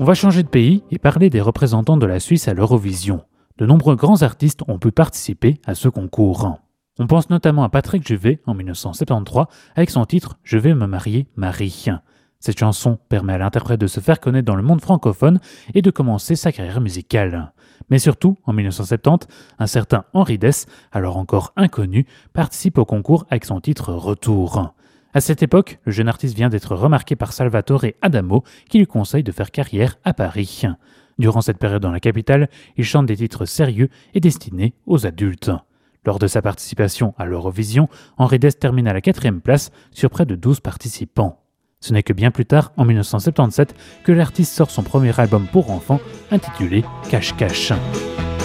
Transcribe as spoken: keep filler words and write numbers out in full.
On va changer de pays et parler des représentants de la Suisse à l'Eurovision. De nombreux grands artistes ont pu participer à ce concours. On pense notamment à Patrick Juvet en dix-neuf cent soixante-treize avec son titre « Je vais me marier Marie ». Cette chanson permet à l'interprète de se faire connaître dans le monde francophone et de commencer sa carrière musicale. Mais surtout, en dix-neuf cent soixante-dix, un certain Henri Dess, alors encore inconnu, participe au concours avec son titre « Retour ». À cette époque, le jeune artiste vient d'être remarqué par Salvatore Adamo qui lui conseille de faire carrière à Paris. Durant cette période dans la capitale, il chante des titres sérieux et destinés aux adultes. Lors de sa participation à l'Eurovision, Henri Dess termine à la quatrième place sur près de douze participants. Ce n'est que bien plus tard, en dix-neuf cent soixante-dix-sept, que l'artiste sort son premier album pour enfants intitulé Cache Cache.